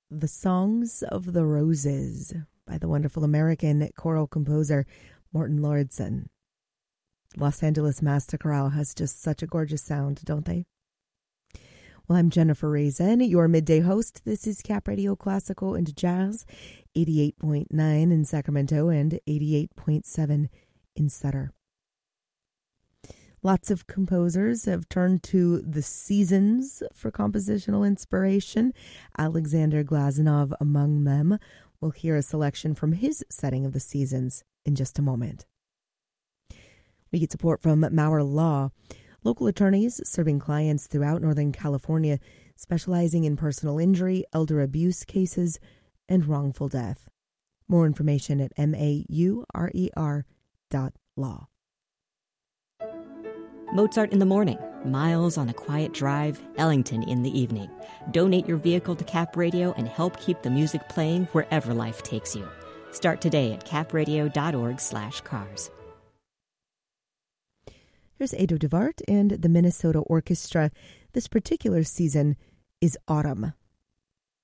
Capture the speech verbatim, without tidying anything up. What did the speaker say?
The Songs of the Roses by the wonderful American choral composer Morton Lordson. Los Angeles Master Chorale has just such a gorgeous sound, don't they? Well, I'm Jennifer Raisin, your midday host. This is Cap Radio Classical and Jazz, eighty-eight point nine in Sacramento and eighty-eight point seven in Sutter. Lots of composers have turned to the seasons for compositional inspiration. Alexander Glazunov among them. We'll hear a selection from his setting of the seasons in just a moment. We get support from Maurer Law, local attorneys serving clients throughout Northern California, specializing in personal injury, elder abuse cases, and wrongful death. More information at M A U R E R dot law. Mozart in the morning, Miles on a quiet drive, Ellington in the evening. Donate your vehicle to Cap Radio and help keep the music playing wherever life takes you. Start today at capradio.org slash cars. Here's Edo Devart and the Minnesota Orchestra. This particular season is autumn.